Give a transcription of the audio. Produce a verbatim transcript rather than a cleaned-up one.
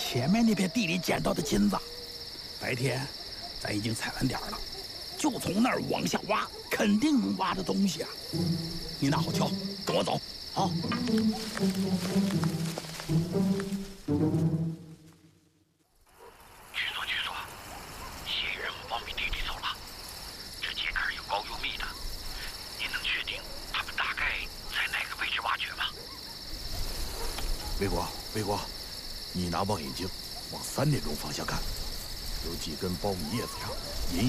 前面那片地里捡到的金子。白天咱已经踩完点儿了，就从那儿往下挖，肯定能挖着东西啊！你拿好锹，跟我走。好。 局座，局座，嫌疑人往米地里走了，这秸秆又高又密的，您能确定他们大概在哪个位置挖掘吗？ 魏国，魏国，你拿望远镜往三点钟方向看，有几根苞米叶子上隐